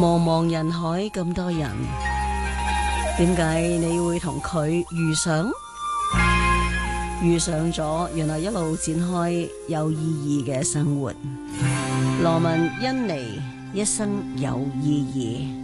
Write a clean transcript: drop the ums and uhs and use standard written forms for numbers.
茫茫人海咁多人，點解你會同佢遇上？遇上咗，原來一路展開有意義嘅生活。羅文甄妮，一生有意義。